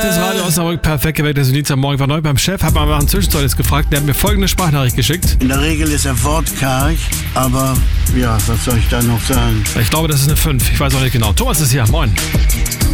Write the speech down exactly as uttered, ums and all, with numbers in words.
des Radio Osnabrück perfekt geweckt. Der Dienstagmorgen war neu beim Chef, hat mal nach einem Zwischenzeugnis gefragt. Der hat mir folgende Sprachnachricht geschickt. In der Regel ist er wortkarg, aber ja, was soll ich da noch sagen? Ich glaube, das ist eine fünf. Ich weiß auch nicht genau. Thomas ist hier. Moin.